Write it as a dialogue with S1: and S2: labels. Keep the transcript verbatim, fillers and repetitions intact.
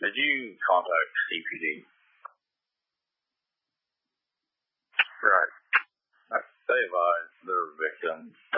S1: Did you contact C P D?
S2: Right.
S1: They advised their victims